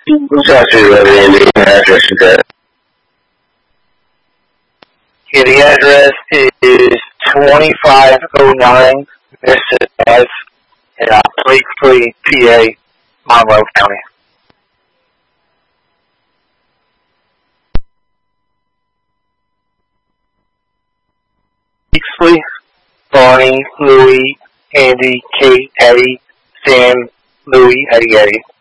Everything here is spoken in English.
What's actually the address you got? Yeah, the address is 2509 Mississippi Ave in Blakely, PA, Monroe County. Blakely, Barney, Louie, Andy, Kate, Eddie, Sam, Louie, Eddie, Eddie.